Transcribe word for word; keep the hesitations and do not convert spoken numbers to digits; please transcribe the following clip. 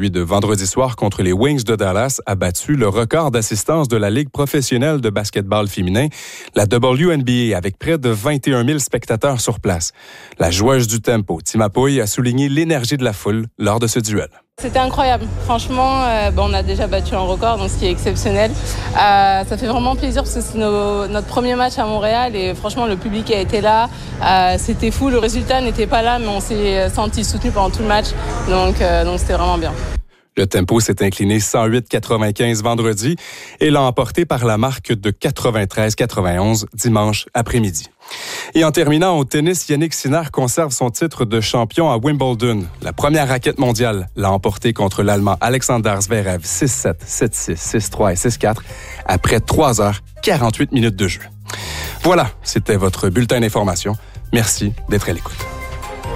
celui de vendredi soir contre les Wings de Dallas, a battu le record d'assistance de la Ligue professionnelle de basketball féminin, la W N B A, avec près de vingt et un mille spectateurs sur place. La joueuse du tempo, Tima Pouille, a souligné l'énergie de la foule lors de ce duel. C'était incroyable. Franchement, euh, bon, on a déjà battu un record, donc ce qui est exceptionnel. Euh, ça fait vraiment plaisir parce que c'est nos, notre premier match à Montréal et franchement, le public a été là. Euh, c'était fou. Le résultat n'était pas là, mais on s'est senti soutenu pendant tout le match. Donc, euh, donc c'était vraiment bien. Le tempo s'est incliné cent huit à quatre-vingt-quinze vendredi et l'a emporté par la marque de quatre-vingt-treize à quatre-vingt-onze dimanche après-midi. Et en terminant au tennis, Yannick Sinner conserve son titre de champion à Wimbledon. La première raquette mondiale l'a emporté contre l'Allemand Alexander Zverev six sept, sept six, six trois et six quatre après trois heures quarante-huit minutes de jeu. Voilà, c'était votre bulletin d'information. Merci d'être à l'écoute.